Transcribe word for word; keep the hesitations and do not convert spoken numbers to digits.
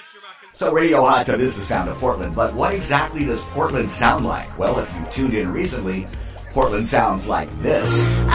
So Radio Hot Tub is the sound of Portland, but what exactly does Portland sound like? Well, if you tuned in recently, Portland sounds like this.